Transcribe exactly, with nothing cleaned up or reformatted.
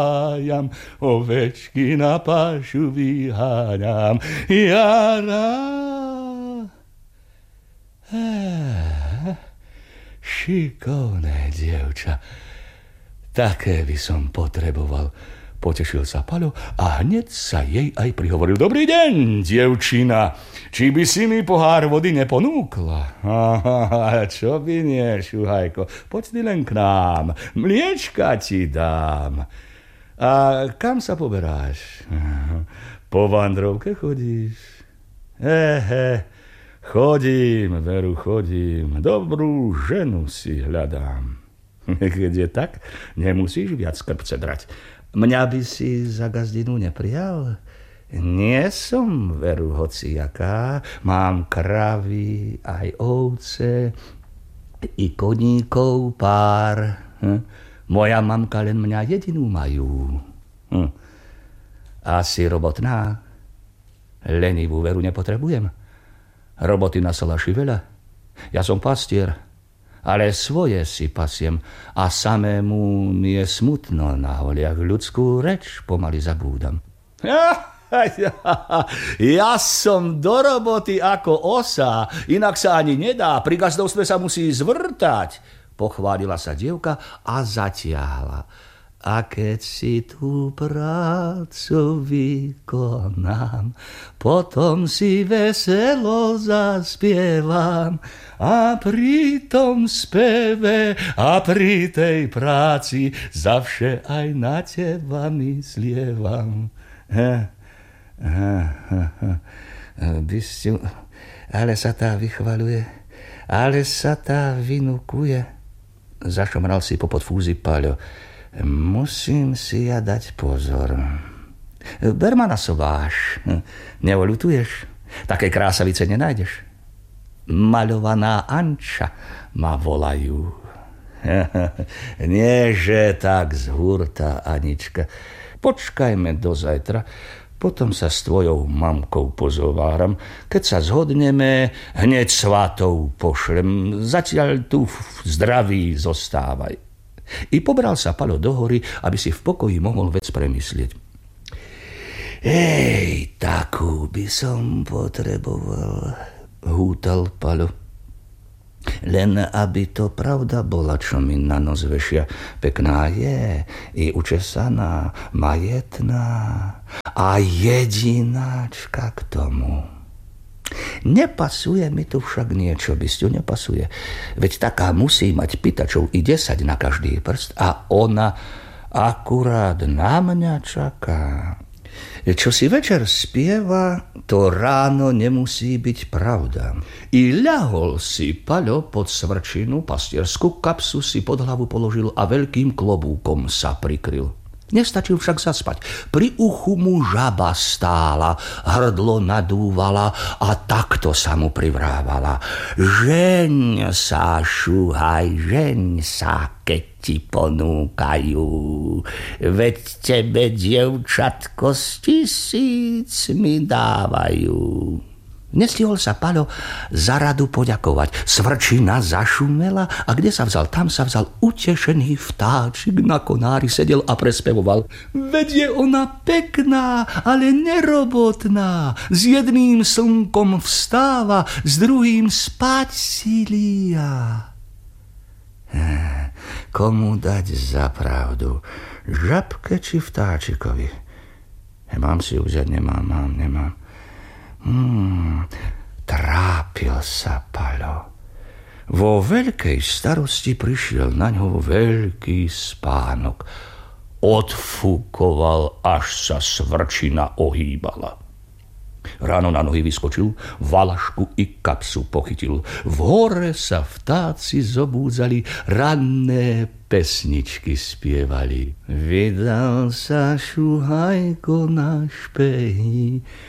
Jam, ovečky na pášu vyháňam. Jara. Eh, šikovné dievča. Také by som potreboval. Potešil sa Paľo a hneď sa jej aj prihovoril. Dobrý deň, dievčina. Či by si mi pohár vody neponúkla? Aha, čo by nie, šuhajko. Poď ty len k nám. Mliečka ti dám. A kam sa poberáš? Po vandrovke chodíš? Ehe, chodím, veru, chodím. Dobrú ženu si hľadám. Keď je tak, nemusíš viac krpce drať. Mňa by si za gazdinu neprijal? Nie som, veru, hociaká. Mám kravy, aj ovce, i koníkov pár. Hm? Moja mamka len mňa jedinú majú. Hm. Asi robotná. Lenivú veru nepotrebujem. Roboty na salaši veľa. Ja som pastier, ale svoje si pasiem a samému mi je smutno na holiach. Ľudskú reč pomaly zabúdam. Ja, ja, ja som do roboty ako osa, inak sa ani nedá. Pri gazdovstve sa musí zvrtať. Pochválila sa dievka a zatiahla. A keď si tú prácu vykonám, potom si veselo zaspievam a pri tom speve a pri tej práci zavše aj na teba myslievam. Ha, ha, ha, ha. Bysťu, ale sa tá vychvaľuje, ale sa tá vynukuje. Zašomral si popod fúzy Paľo. Musím si ja dať pozor. Ber ma na sobáš. Neoľutuješ? Také krásavice nenájdeš. Maľovaná Anča ma volajú. Nie, že tak z hurta, Anička. Počkajme do zajtra, potom sa s tvojou mamkou pozováram. Keď sa zhodneme, hneď svatou pošlem. Zatiaľ tu v zdraví zostávaj. I pobral sa Paľo do hory, aby si v pokoji mohol vec premyslieť. Ej, takú by som potreboval, hútal Paľo. Len aby to pravda bola, čo mi na nos vešia. Pekná je, i učesaná, majetná a jedináčka k tomu. Nepasuje mi tu však niečo, Bysťu, nepasuje. Veď taká musí mať pýtačov i desať na každý prst a ona akurát na mňa čaká. Čo si večer spieva, to ráno nemusí byť pravda. I ľahol si Paľo pod svrčinu, pastierskú kapsu si pod hlavu položil a veľkým klobúkom sa prikryl. Nestačil však zaspať. Pri uchu mu žaba stála, hrdlo nadúvala a takto sa mu privrávala. Žeň sa, šuhaj, žeň sa, keď ti ponúkajú. Veď tebe, dievčatko, z tisíc mi dávajú. Nestihol sa Paľo za radu poďakovať. Svrčina zašumela a kde sa vzal, tam sa vzal utešený vtáčik na konári sedel a prespevoval. Veď je ona pekná, ale nerobotná. S jedným slnkom vstáva, s druhým spať si líja. Komu dať za pravdu? Žabke či vtáčikovi? Mám si uzať, nemám, mám, nemám. Hmm, trápil sa Paľo. Vo veľkej starosti prišiel na ňo veľký spánok. Odfúkoval, až sa svrčina ohýbala. Ráno na nohy vyskočil, valašku i kapsu pochytil. V hore sa vtáci zobúdzali, ranné pesničky spievali. Vydal sa šuhajko na špehy,